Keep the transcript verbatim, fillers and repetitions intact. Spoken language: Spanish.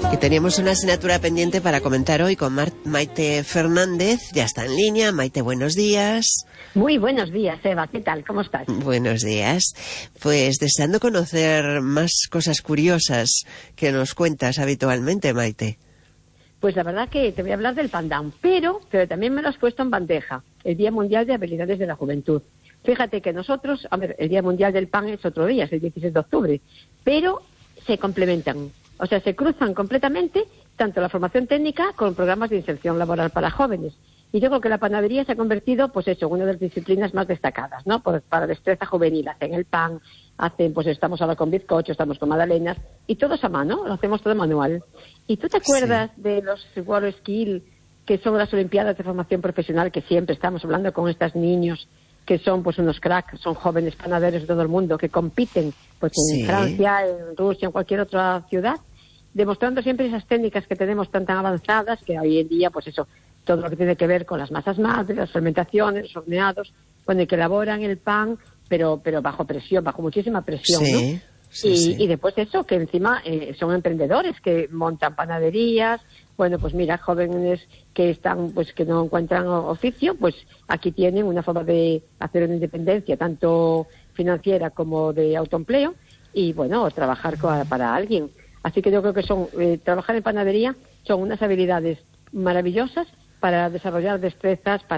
Y teníamos una asignatura pendiente para comentar hoy con Mar- Maite Fernández. Ya está en línea. Maite, buenos días. Muy buenos días, Eva. ¿Qué tal? ¿Cómo estás? Buenos días. Pues deseando conocer más cosas curiosas que nos cuentas habitualmente, Maite. Pues la verdad que te voy a hablar del pandan, pero, pero también me lo has puesto en bandeja, el Día Mundial de Habilidades de la Juventud. Fíjate que nosotros, a ver, el Día Mundial del Pan es otro día, es el dieciséis de octubre, pero se complementan, o sea, se cruzan completamente tanto la formación técnica con programas de inserción laboral para jóvenes. Y yo creo que la panadería se ha convertido, pues eso, en una de las disciplinas más destacadas, ¿no? Por, para destreza juvenil, hacen el pan, hacen, pues estamos ahora con bizcocho, estamos con magdalenas, y todo es a mano, lo hacemos todo manual. ¿Y tú te acuerdas sí. de los World Skill, que son las Olimpiadas de Formación Profesional, que siempre estamos hablando con estos niños, que son pues unos cracks, son jóvenes panaderos de todo el mundo, que compiten pues en sí. Francia, en Rusia, en cualquier otra ciudad, demostrando siempre esas técnicas que tenemos tan tan avanzadas, que hoy en día, pues eso, todo lo que tiene que ver con las masas madres, las fermentaciones, los horneados, bueno, y que elaboran el pan, pero pero bajo presión, bajo muchísima presión, sí, ¿no? Sí, y, sí. y después eso, que encima eh, son emprendedores que montan panaderías, bueno, pues mira, jóvenes que están, pues que no encuentran oficio, pues aquí tienen una forma de hacer una independencia, tanto financiera como de autoempleo, y bueno, trabajar co- para alguien. Así que yo creo que son, eh, trabajar en panadería son unas habilidades maravillosas para desarrollar destrezas, para